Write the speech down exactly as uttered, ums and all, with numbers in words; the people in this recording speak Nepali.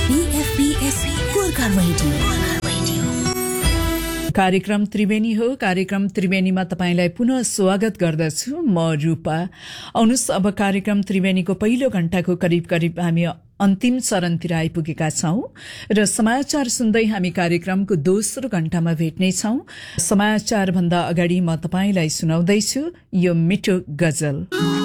बीएफबीएस गोर्खा रेडियो। कार्यक्रम त्रिवेणी हो। कार्यक्रम त्रिवेणीमा तपाईंलाई पुनः स्वागत गर्दछु म रूपा। आउनुस् अब कार्यक्रम त्रिवेणीको पहिलो घण्टाको करिब करिब हामी अन्तिम चरणतिर आइपुगेका छौं र समाचार सुन्दै हामी कार्यक्रमको दोस्रो घण्टामा भेट्नेछौं। समाचार भन्दा अगाडि म तपाईंलाई सुनाउँदैछु यो मिठो गजल।